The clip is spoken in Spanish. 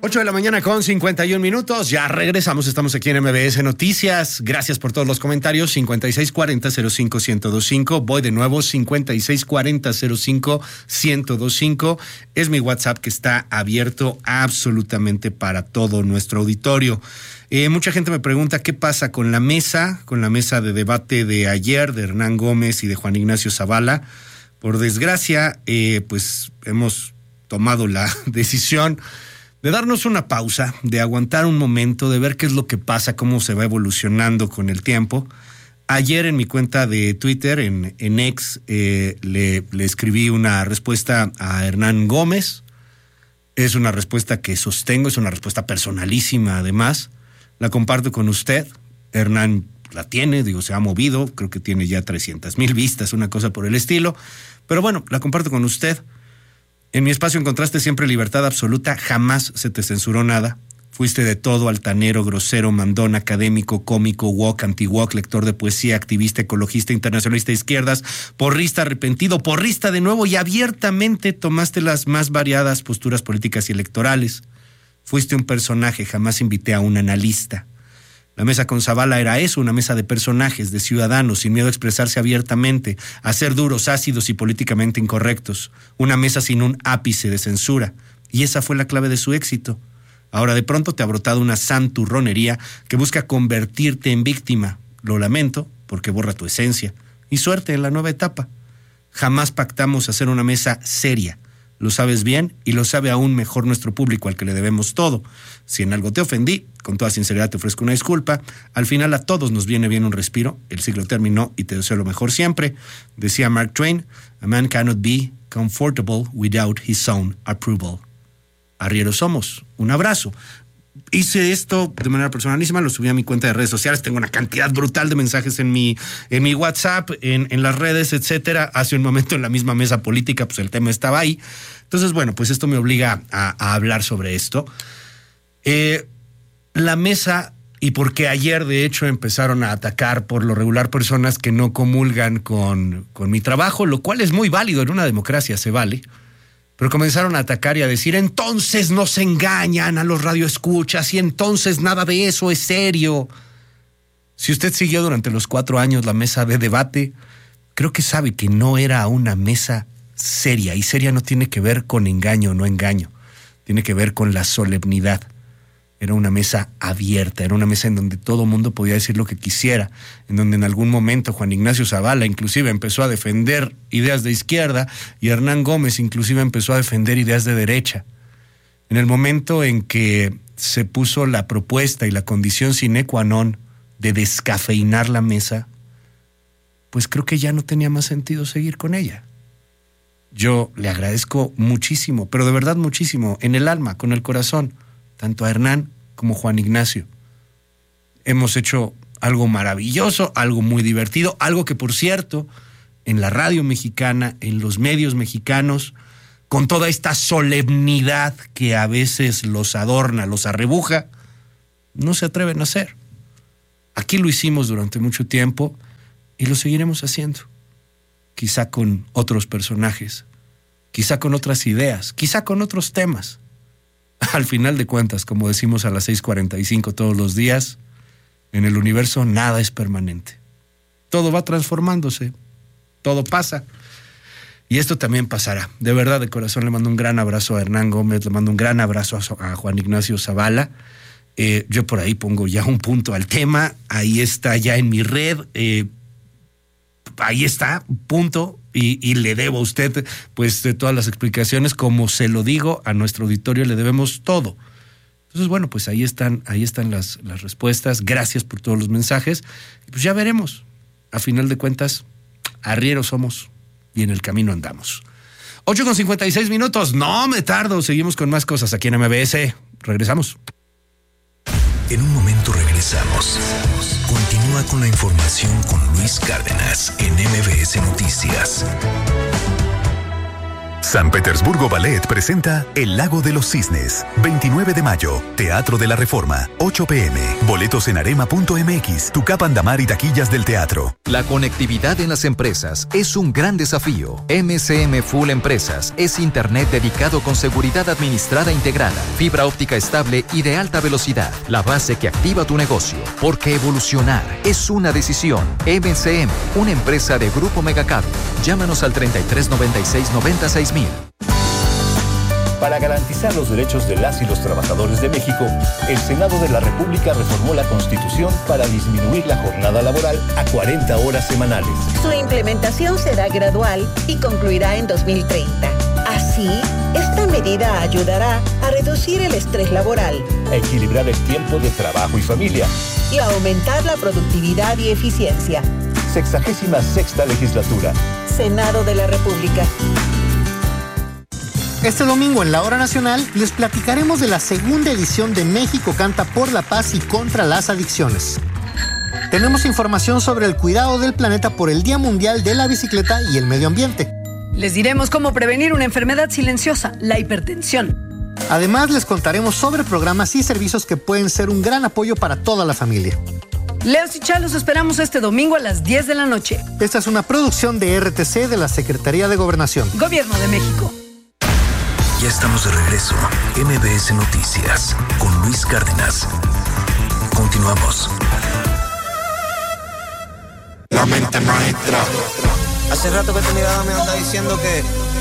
8 de la mañana con 51 minutos. Ya regresamos. Estamos aquí en MBS Noticias. Gracias por todos los comentarios. 5640-05-1025. Voy de nuevo. 5640-05-1025. Es mi WhatsApp que está abierto absolutamente para todo nuestro auditorio. Mucha gente me pregunta qué pasa con la mesa de debate de ayer de Hernán Gómez y de Juan Ignacio Zavala. Por desgracia, pues hemos tomado la decisión de darnos una pausa, de aguantar un momento, de ver qué es lo que pasa, cómo se va evolucionando con el tiempo. Ayer en mi cuenta de Twitter, en X, le escribí una respuesta a Hernán Gómez. Es una respuesta que sostengo, es una respuesta personalísima además. La comparto con usted. Hernán la tiene, se ha movido, creo que tiene ya 300,000 vistas, una cosa por el estilo. Pero bueno, la comparto con usted. En mi espacio encontraste siempre libertad absoluta, jamás se te censuró nada. Fuiste de todo, altanero, grosero, mandón, académico, cómico, woke, anti-woke, lector de poesía, activista, ecologista, internacionalista de izquierdas, porrista, arrepentido, porrista de nuevo y abiertamente tomaste las más variadas posturas políticas y electorales. Fuiste un personaje, jamás invité a un analista. La mesa con Zavala era eso, una mesa de personajes, de ciudadanos, sin miedo a expresarse abiertamente, a ser duros, ácidos y políticamente incorrectos. Una mesa sin un ápice de censura. Y esa fue la clave de su éxito. Ahora de pronto te ha brotado una santurronería que busca convertirte en víctima. Lo lamento, porque borra tu esencia. Y suerte en la nueva etapa. Jamás pactamos hacer una mesa seria. Lo sabes bien y lo sabe aún mejor nuestro público al que le debemos todo. Si en algo te ofendí, con toda sinceridad te ofrezco una disculpa. Al final a todos nos viene bien un respiro. El siglo terminó y te deseo lo mejor siempre. Decía Mark Twain, a man cannot be comfortable without his own approval. Arrieros somos. Un abrazo. Hice esto de manera personalísima, lo subí a mi cuenta de redes sociales, tengo una cantidad brutal de mensajes en mi WhatsApp, en las redes, etcétera. Hace un momento en la misma mesa política, pues el tema estaba ahí. Entonces, bueno, pues esto me obliga a hablar sobre esto. La mesa, y porque ayer de hecho empezaron a atacar por lo regular personas que no comulgan con mi trabajo, lo cual es muy válido, en una democracia se vale. Pero comenzaron a atacar y a decir, entonces nos engañan a los radioescuchas y entonces nada de eso es serio. Si usted siguió durante los 4 años la mesa de debate, creo que sabe que no era una mesa seria. Y seria no tiene que ver con engaño o no engaño. Tiene que ver con la solemnidad. Era una mesa abierta, era una mesa en donde todo mundo podía decir lo que quisiera, en donde en algún momento Juan Ignacio Zavala inclusive empezó a defender ideas de izquierda y Hernán Gómez inclusive empezó a defender ideas de derecha. En el momento en que se puso la propuesta y la condición sine qua non de descafeinar la mesa, pues creo que ya no tenía más sentido seguir con ella. Yo le agradezco muchísimo, pero de verdad muchísimo, en el alma, con el corazón, tanto a Hernán como Juan Ignacio. Hemos hecho algo maravilloso, algo muy divertido, algo que, por cierto, en la radio mexicana, en los medios mexicanos, con toda esta solemnidad que a veces los adorna, los arrebuja, no se atreven a hacer. Aquí lo hicimos durante mucho tiempo y lo seguiremos haciendo. Quizá con otros personajes, quizá con otras ideas, quizá con otros temas. Al final de cuentas, como decimos a las 6:45 todos los días, en el universo nada es permanente. Todo va transformándose, todo pasa. Y esto también pasará. De verdad, de corazón, le mando un gran abrazo a Hernán Gómez, le mando un gran abrazo a Juan Ignacio Zavala. Yo por ahí pongo ya un punto al tema, ahí está ya en mi red, ahí está, punto. Y le debo a usted, pues, de todas las explicaciones, como se lo digo a nuestro auditorio, le debemos todo. Entonces, bueno, pues ahí están las respuestas. Gracias por todos los mensajes. Pues ya veremos. A final de cuentas, arrieros somos y en el camino andamos. 8:56 minutos. No me tardo. Seguimos con más cosas aquí en MBS. Regresamos. En un momento regresamos. Continúa con la información con Luis Cárdenas en MBS Noticias. San Petersburgo Ballet presenta El Lago de los Cisnes. 29 de mayo, Teatro de la Reforma, 8 p.m. Boletos en arema.mx, Tucap Andamar y taquillas del teatro. La conectividad en las empresas es un gran desafío. MCM Full Empresas es internet dedicado con seguridad administrada integrada, fibra óptica estable y de alta velocidad. La base que activa tu negocio. Porque evolucionar es una decisión. MCM, una empresa de Grupo Megacable. Llámanos al 3396-96000. Para garantizar los derechos de las y los trabajadores de México, el Senado de la República reformó la Constitución para disminuir la jornada laboral a 40 horas semanales. Su implementación será gradual y concluirá en 2030. Así, esta medida ayudará a reducir el estrés laboral, a equilibrar el tiempo de trabajo y familia y a aumentar la productividad y eficiencia. 66ª legislatura. Senado de la República. Este domingo en la Hora Nacional les platicaremos de la segunda edición de México Canta por la Paz y contra las Adicciones. Tenemos información sobre el cuidado del planeta por el Día Mundial de la Bicicleta y el Medio Ambiente. Les diremos cómo prevenir una enfermedad silenciosa, la hipertensión. Además, les contaremos sobre programas y servicios que pueden ser un gran apoyo para toda la familia. Leos y Chá, los esperamos este domingo a las 10 de la noche. Esta es una producción de RTC de la Secretaría de Gobernación. Gobierno de México. Ya estamos de regreso. MBS Noticias con Luis Cárdenas. Continuamos. La mente maestra. Hace rato que tu mirada me anda diciendo que